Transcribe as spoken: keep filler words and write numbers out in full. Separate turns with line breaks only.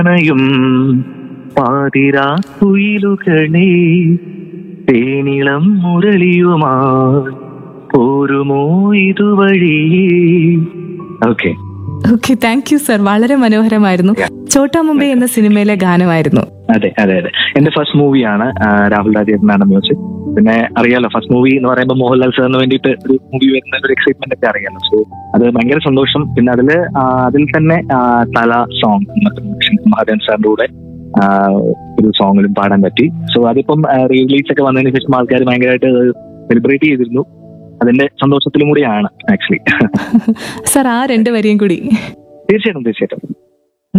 ണയും പാതിരാ കുയിലുകളെ തേനിളം മുരളിയുമാ പോരുമോ ഇതുവഴിയേ. Okay
okay, thank you sir. വളരെ മനോഹരമായിരുന്നു. ചോട്ടാ മുംബൈ എന്ന സിനിമയിലെ ഗാനമായിരുന്നു.
അതെ അതെ അതെ എന്റെ ഫസ്റ്റ് മൂവിയാണ്. രാഹുൽ രാജേട്ടനാണ് മ്യൂസിക്. പിന്നെ അറിയാലോ, ഫസ്റ്റ് മൂവി എന്ന് പറയുമ്പോൾ മോഹൻലാൽ സാറിന് വേണ്ടിയിട്ട് ഒരു മൂവി വരുന്ന ഒരു എക്സൈറ്റ്മെന്റ് ഒക്കെ അറിയാലോ. സോ അത് ഭയങ്കര സന്തോഷം. പിന്നെ അതില് ആ, അതിൽ തന്നെ ആ, തല സോങ് മഹാദേവൻ സാറിന്റെ കൂടെ ആ, ഒരു സോങ്ങിലും പാടാൻ പറ്റി. സോ അതിപ്പം റിലീസ് ഒക്കെ വന്നതിന് ശേഷം ആൾക്കാർ ഭയങ്കരമായിട്ട് സെലിബ്രേറ്റ് ചെയ്തിരുന്നു. അതിന്റെ സന്തോഷത്തിലും കൂടിയാണ് ആക്ച്വലി.
സർ, ആ രണ്ട് വരിയും കൂടി.
തീർച്ചയായിട്ടും തീർച്ചയായിട്ടും